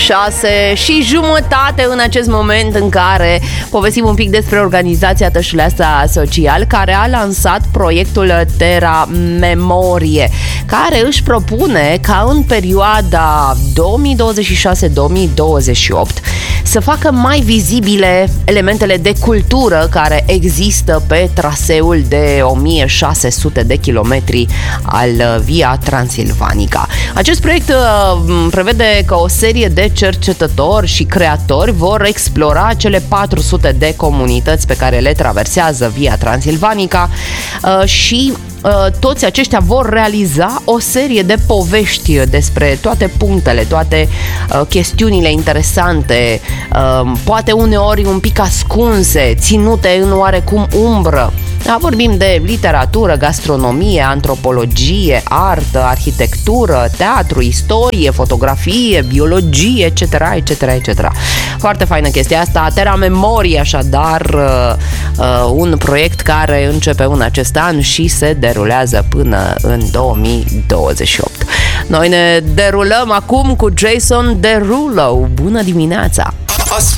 6:30 în acest moment în care povestim un pic despre organizația Tășuleasa Social, care a lansat proiectul Terra Memorie, care își propune ca în perioada 2026-2028 să facă mai vizibile elementele de cultură care există pe traseul de 1600 de kilometri al Via Transilvanica. Acest proiect prevede că o serie de cercetători și creatori vor explora cele 400 de comunități pe care le traversează Via Transilvanica și toți aceștia vor realiza o serie de povești despre toate punctele, toate chestiunile interesante, poate uneori un pic ascunse, ținute în oarecum umbră. Vorbim de literatură, gastronomie, antropologie, artă, arhitectură, teatru, istorie, fotografie, biologie, etc., etc., etc. Foarte faină chestia asta. Terra Memorie, așadar, un proiect care începe în acest an și se derulează până în 2028. Noi ne derulăm acum cu Jason Derulo. Bună dimineața!